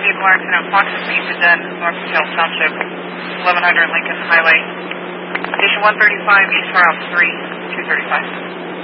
vehicle accident, Fox's Pizza Den, North Hill Township, 1100 Lincoln Highway. Station 135, East Route 3, 235.